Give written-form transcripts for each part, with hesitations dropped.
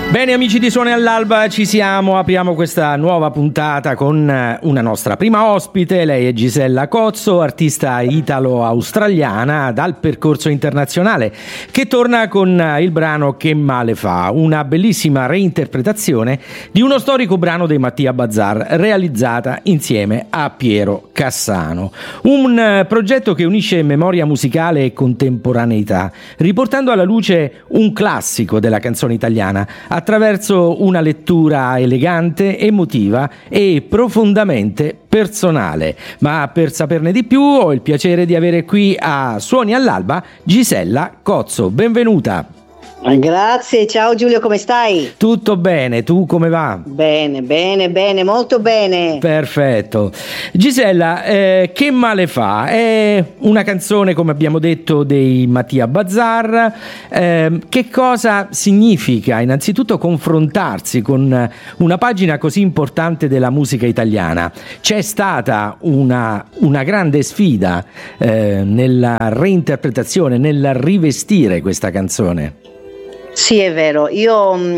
Bene amici di Suoni all'Alba, ci siamo, apriamo questa nuova puntata con una nostra prima ospite. Lei è Gisella Cozzo, artista italo-australiana dal percorso internazionale, che torna con il brano Che male fa, una bellissima reinterpretazione di uno storico brano dei Mattia Bazar, realizzata insieme a Piero Cassano. Un progetto che unisce memoria musicale e contemporaneità, riportando alla luce un classico della canzone italiana attraverso una lettura elegante, emotiva e profondamente personale. Ma per saperne di più ho il piacere di avere qui a Suoni all'Alba Gisella Cozzo. Benvenuta. Grazie, ciao Giulio, come stai? Tutto bene, tu come va? Bene, molto bene. Perfetto. Gisella, Che male fa? È una canzone, come abbiamo detto, dei Mattia Bazar. Che cosa significa innanzitutto confrontarsi con una pagina così importante della musica italiana? C'è stata una grande sfida nella reinterpretazione, nel rivestire questa canzone. Sì, è vero, io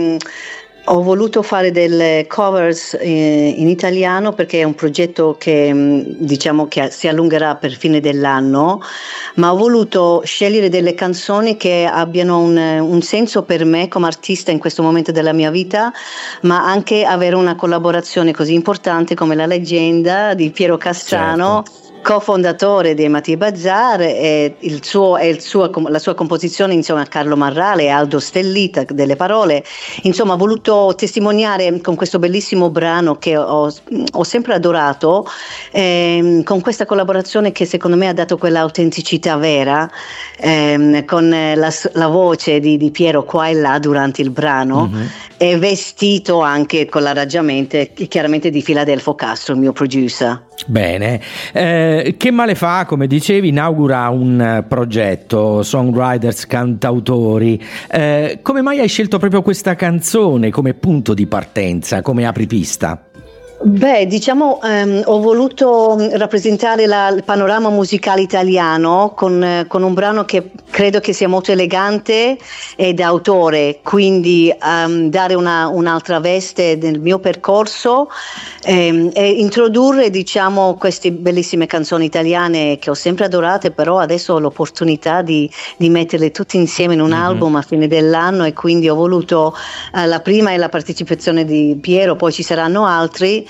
ho voluto fare delle covers in italiano perché è un progetto che diciamo che si allungherà per fine dell'anno, ma ho voluto scegliere delle canzoni che abbiano un senso per me come artista in questo momento della mia vita, ma anche avere una collaborazione così importante come la leggenda di Piero Cassano. Certo. Co-fondatore dei Mattia Bazar, e la sua composizione insieme a Carlo Marrale e Aldo Stellita delle parole. Insomma, ho voluto testimoniare con questo bellissimo brano che ho sempre adorato, con questa collaborazione che secondo me ha dato quell'autenticità vera, con la voce di Piero qua e là durante il brano, e vestito anche con l'arrangiamento chiaramente di Filadelfo Castro, il mio producer. Bene, Che male fa, come dicevi, inaugura un progetto, songwriters, cantautori. Come mai hai scelto proprio questa canzone come punto di partenza, come apripista? Beh, diciamo, ho voluto rappresentare il panorama musicale italiano con un brano che credo che sia molto elegante e d'autore, quindi dare un'altra veste nel mio percorso, e introdurre, diciamo, queste bellissime canzoni italiane che ho sempre adorate, però adesso ho l'opportunità di metterle tutte insieme in un album a fine dell'anno, e quindi ho voluto la prima è la partecipazione di Piero, poi ci saranno altri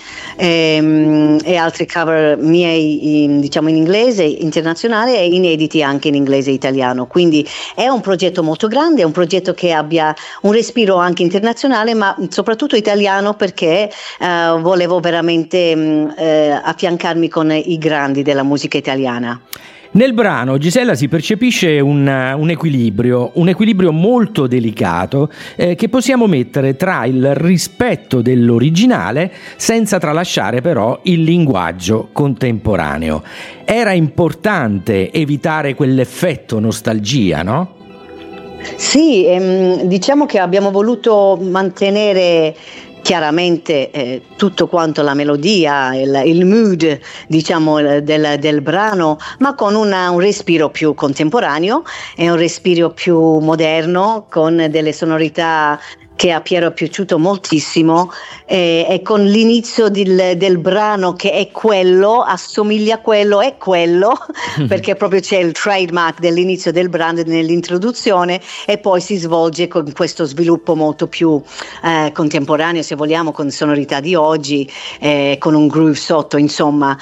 e altri cover miei diciamo in inglese internazionale e inediti anche in inglese e italiano. Quindi è un progetto molto grande, è un progetto che abbia un respiro anche internazionale, ma soprattutto italiano, perché volevo veramente affiancarmi con i grandi della musica italiana. Nel brano, Gisella, si percepisce un equilibrio molto delicato che possiamo mettere tra il rispetto dell'originale senza tralasciare però il linguaggio contemporaneo. Era importante evitare quell'effetto nostalgia, no? Sì, diciamo che abbiamo voluto mantenere chiaramente tutto quanto la melodia, il mood, diciamo, del brano, ma con un respiro più contemporaneo e un respiro più moderno, con delle sonorità che a Piero è piaciuto moltissimo, e con l'inizio del brano che è quello, assomiglia a quello, è quello, perché proprio c'è il trademark dell'inizio del brano nell'introduzione, e poi si svolge con questo sviluppo molto più contemporaneo, se vogliamo, con sonorità di oggi, con un groove sotto. Insomma,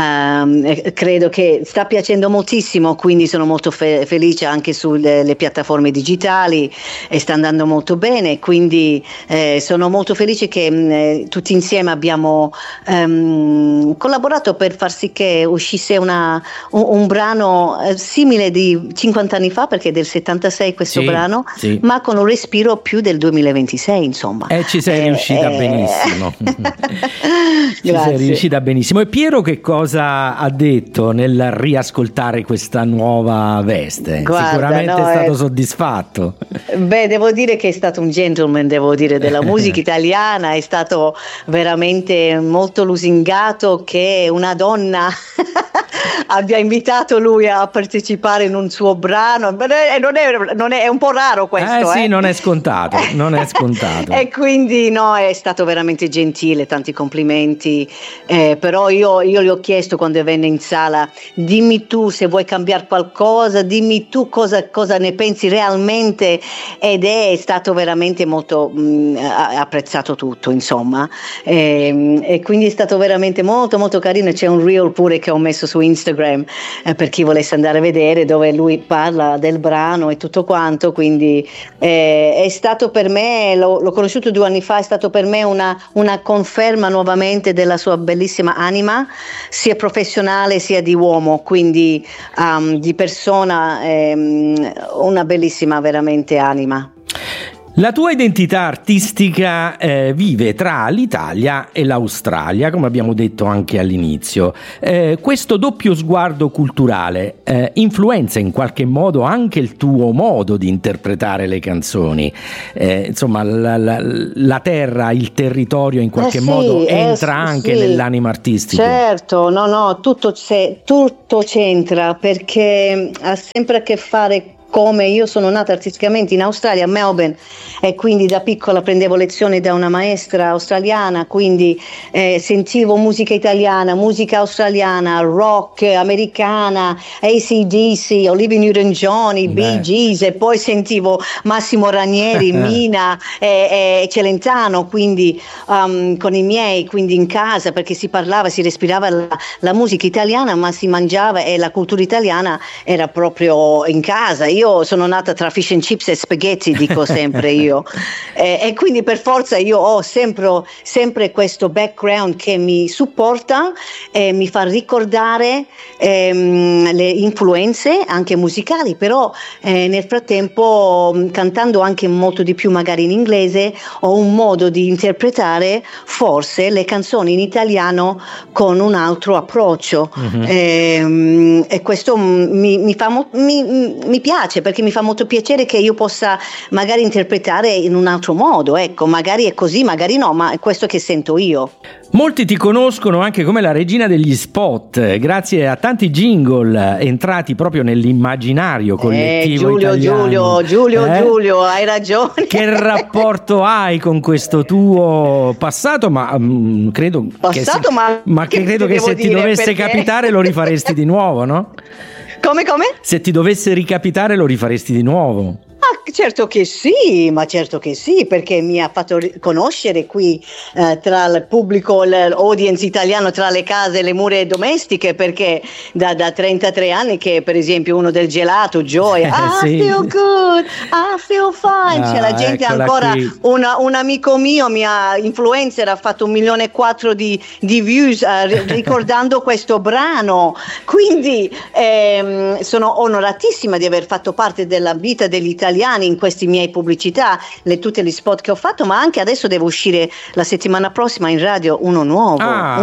credo che sta piacendo moltissimo, quindi sono molto felice anche sulle piattaforme digitali, e sta andando molto bene, quindi sono molto felice che tutti insieme abbiamo collaborato per far sì che uscisse un brano simile di 50 anni fa, perché è del 76 questo brano, sì, ma con un respiro più del 2026, insomma. Ci sei riuscita benissimo. Ci sei riuscita benissimo. E Piero che cosa ha detto nel riascoltare questa nuova veste? Guarda, sicuramente è stato soddisfatto. Beh, devo dire che è stato un gentleman, devo dire, della musica italiana, è stato veramente molto lusingato che una donna abbia invitato lui a partecipare in un suo brano. Non è un po' raro questo. Sì, non è scontato, non è scontato. E quindi no, è stato veramente gentile, tanti complimenti. Però io gli ho chiesto quando venne in sala, dimmi tu se vuoi cambiare qualcosa, dimmi tu cosa ne pensi realmente, ed è stato veramente molto apprezzato tutto, insomma, e quindi è stato veramente molto molto carino. C'è un reel pure che ho messo su Instagram per chi volesse andare a vedere, dove lui parla del brano e tutto quanto, quindi è stato per me, l'ho conosciuto 2 anni fa, è stato per me una conferma nuovamente della sua bellissima anima, sia professionale sia di uomo, quindi di persona, una bellissima veramente anima. La tua identità artistica vive tra l'Italia e l'Australia, come abbiamo detto anche all'inizio. Questo doppio sguardo culturale influenza in qualche modo anche il tuo modo di interpretare le canzoni. Insomma, la terra, il territorio in qualche modo entra anche nell'anima artistica. Certo, no, tutto c'entra, perché ha sempre a che fare. Come io sono nata artisticamente in Australia, a Melbourne, e quindi da piccola prendevo lezioni da una maestra australiana, quindi sentivo musica italiana, musica australiana, rock americana, AC/DC, Olivia Newton-John, i Bee Gees, e poi sentivo Massimo Ranieri, Mina e Celentano, quindi con i miei, quindi in casa, perché si parlava, si respirava la musica italiana, ma si mangiava, e la cultura italiana era proprio in casa. Io sono nata tra fish and chips e spaghetti, dico sempre io, e quindi per forza io ho sempre questo background che mi supporta e mi fa ricordare le influenze anche musicali, però nel frattempo, cantando anche molto di più magari in inglese, ho un modo di interpretare forse le canzoni in italiano con un altro approccio. E questo mi piace, perché mi fa molto piacere che io possa magari interpretare in un altro modo, ecco, magari è così, magari no, ma è questo che sento io. Molti ti conoscono anche come la regina degli spot, grazie a tanti jingle entrati proprio nell'immaginario collettivo italiano. Giulio, hai ragione. Che rapporto hai con questo tuo passato? Ma credo che se ti dovesse capitare lo rifaresti di nuovo, no? Come? Se ti dovesse ricapitare lo rifaresti di nuovo? Certo che sì, perché mi ha fatto conoscere qui tra il pubblico, l'audience italiano, tra le case e le mura domestiche, perché da 33 anni che per esempio uno del gelato, Joy, feel good, I feel fine, c'è la gente ancora, un amico mio, mia influencer, ha fatto 1,4 milioni di views ricordando questo brano, quindi sono onoratissima di aver fatto parte della vita degli italiani in queste mie pubblicità, tutte le spot che ho fatto, ma anche adesso devo uscire la settimana prossima in radio uno nuovo,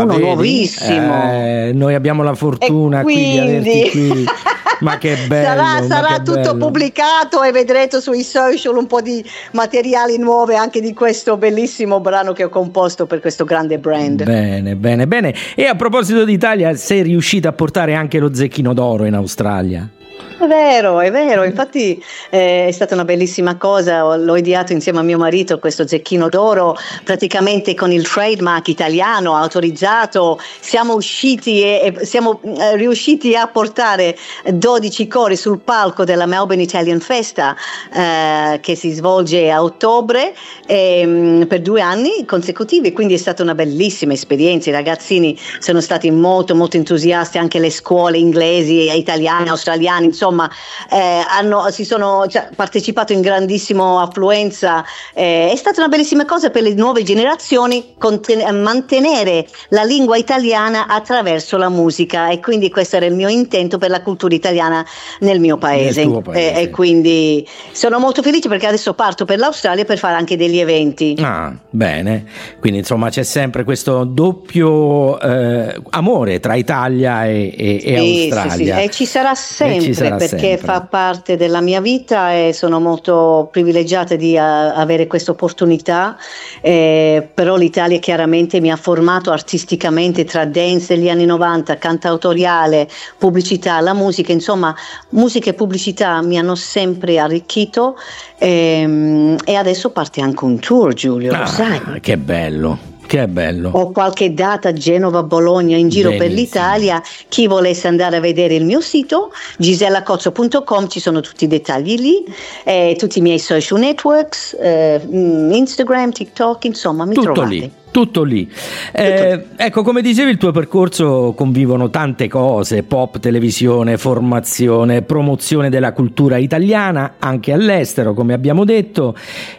nuovissimo. Noi abbiamo la fortuna qui di averti qui. Ma che bello! Sarà tutto pubblicato e vedrete sui social un po' di materiali nuovi anche di questo bellissimo brano che ho composto per questo grande brand. Bene. E a proposito d'Italia, sei riuscita a portare anche lo Zecchino d'Oro in Australia? È vero, infatti è stata una bellissima cosa, l'ho ideato insieme a mio marito questo Zecchino d'Oro, praticamente con il trademark italiano autorizzato, siamo usciti e siamo riusciti a portare 12 cori sul palco della Melbourne Italian Festa che si svolge a ottobre per 2 anni consecutivi, quindi è stata una bellissima esperienza, i ragazzini sono stati molto molto entusiasti, anche le scuole inglesi, italiane, australiane, insomma hanno partecipato in grandissima affluenza, è stata una bellissima cosa per le nuove generazioni mantenere la lingua italiana attraverso la musica, e quindi questo era il mio intento per la cultura italiana nel mio paese, e quindi sono molto felice perché adesso parto per l'Australia per fare anche degli eventi. Bene, quindi insomma c'è sempre questo doppio amore tra Italia e Australia, e ci sarà sempre, perché fa parte della mia vita e sono molto privilegiata di avere questa opportunità, però l'Italia chiaramente mi ha formato artisticamente tra dance degli anni 90, cantautoriale, pubblicità, la musica, insomma musica e pubblicità mi hanno sempre arricchito, e adesso parte anche un tour, Giulio, lo sai? Che bello! Che bello. Ho qualche data a Genova, Bologna, in giro per l'Italia. Chi volesse andare a vedere il mio sito gisellacozzo.com, ci sono tutti i dettagli lì, tutti i miei social networks, Instagram, TikTok, insomma mi tutto trovate. Lì. Tutto lì. Ecco, come dicevi, il tuo percorso convivono tante cose: pop, televisione, formazione, promozione della cultura italiana anche all'estero, come abbiamo detto.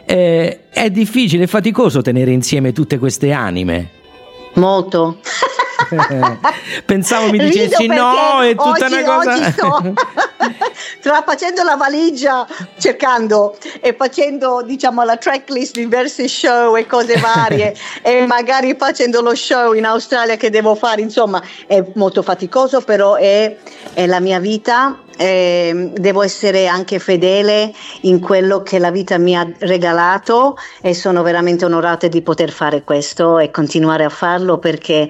È difficile e faticoso tenere insieme tutte queste anime? Molto. Pensavo mi dicessi no, è tutta oggi, una cosa. Oggi sto facendo la valigia, cercando e facendo, diciamo, la tracklist di diversi show e cose varie e magari facendo lo show in Australia che devo fare, insomma è molto faticoso, però è la mia vita. Devo essere anche fedele in quello che la vita mi ha regalato e sono veramente onorata di poter fare questo e continuare a farlo, perché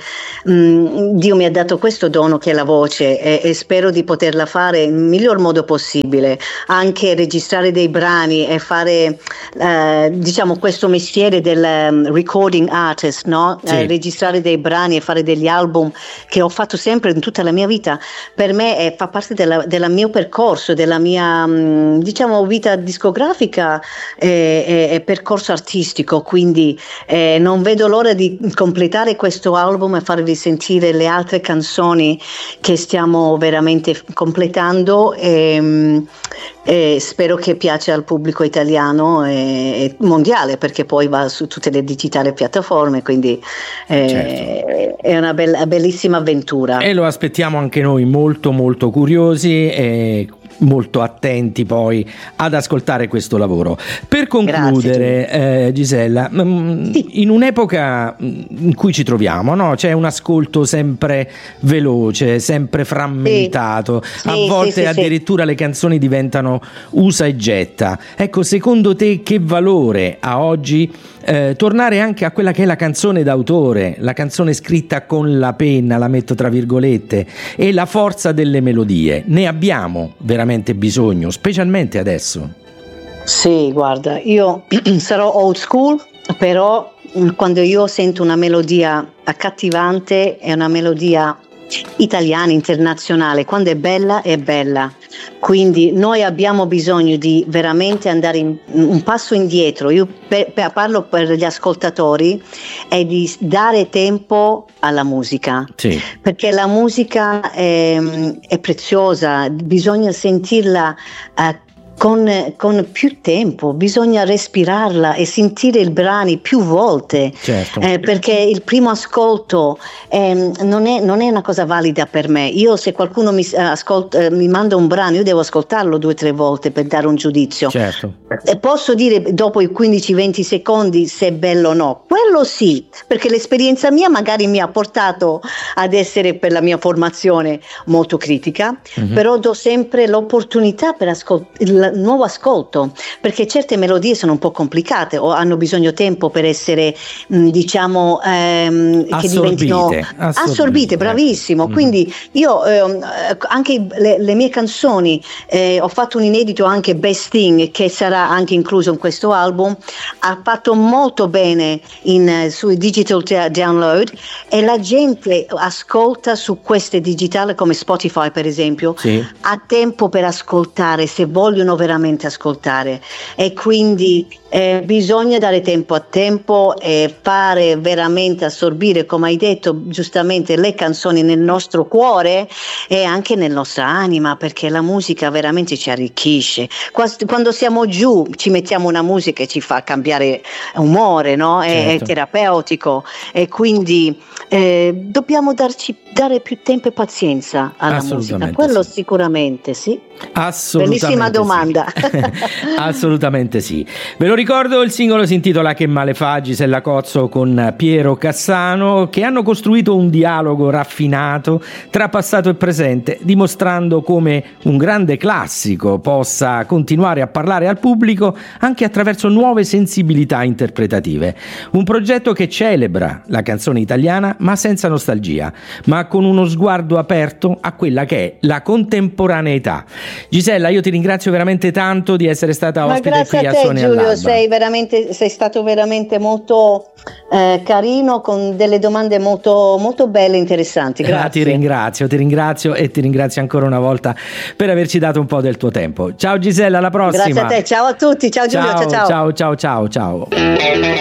Dio mi ha dato questo dono che è la voce, e spero di poterla fare nel miglior modo possibile, anche registrare dei brani e fare diciamo questo mestiere del recording artist, no? Sì. Registrare dei brani e fare degli album che ho fatto sempre in tutta la mia vita, per me fa parte della mio percorso, della mia diciamo vita discografica e percorso artistico, quindi non vedo l'ora di completare questo album e farvi sentire le altre canzoni che stiamo veramente completando, e spero che piaccia al pubblico italiano e mondiale, perché poi va su tutte le digitali piattaforme, quindi certo. È una bellissima avventura e lo aspettiamo anche noi molto molto curiosi e molto attenti poi ad ascoltare questo lavoro. Per concludere, Gisella, in un'epoca in cui ci troviamo, no? C'è un ascolto sempre veloce, sempre frammentato, a volte addirittura le canzoni diventano usa e getta. Ecco, secondo te che valore ha oggi tornare anche a quella che è la canzone d'autore, la canzone scritta con la penna, la metto tra virgolette, e la forza delle melodie? Ne abbiamo veramente bisogno, specialmente adesso? Sì, guarda, io sarò old school, però quando io sento una melodia accattivante, è una melodia italiana, internazionale, quando è bella è bella, quindi noi abbiamo bisogno di veramente andare un passo indietro. Io parlo per gli ascoltatori, e di dare tempo alla musica, sì. Perché la musica è preziosa, bisogna sentirla con più tempo, bisogna respirarla e sentire i brani più volte, certo. Perché il primo ascolto non è una cosa valida per me. Io, se qualcuno mi manda un brano, io devo ascoltarlo 2 o 3 volte per dare un giudizio, certo. E posso dire dopo i 15-20 secondi se è bello o no, quello sì, perché l'esperienza mia magari mi ha portato ad essere, per la mia formazione, molto critica, però do sempre l'opportunità per il nuovo ascolto, perché certe melodie sono un po' complicate o hanno bisogno tempo per essere diciamo che diventino assorbite, bravissimo. Quindi io anche le mie canzoni, ho fatto un inedito anche Best Thing, che sarà anche incluso in questo album, ha fatto molto bene sui digital download, e la gente ascolta su queste digitali come Spotify per esempio, sì. Ha tempo per ascoltare, se vogliono veramente ascoltare, e quindi bisogna dare tempo a tempo e fare veramente assorbire, come hai detto giustamente, le canzoni nel nostro cuore e anche nella nostra anima, perché la musica veramente ci arricchisce. Quando siamo giù ci mettiamo una musica che ci fa cambiare umore, no? Certo. È terapeutico, e quindi dobbiamo dare più tempo e pazienza alla musica, quello sì. Sicuramente sì. Assolutamente bellissima domanda. Sì. Assolutamente sì. Ve lo ricordo, il singolo si intitola Che male fa, Gisella Cozzo con Piero Cassano, che hanno costruito un dialogo raffinato tra passato e presente, dimostrando come un grande classico possa continuare a parlare al pubblico anche attraverso nuove sensibilità interpretative. Un progetto che celebra la canzone italiana ma senza nostalgia, ma con uno sguardo aperto a quella che è la contemporaneità. Gisella, io ti ringrazio veramente tanto di essere stata ospite qui a Suoni all'Alba. Giulio, sei stato veramente molto carino, con delle domande molto, molto belle e interessanti. Grazie. Ti ringrazio e ti ringrazio ancora una volta per averci dato un po' del tuo tempo. Ciao Gisella, alla prossima. Grazie a te, ciao a tutti, ciao Giulio, ciao. Ciao.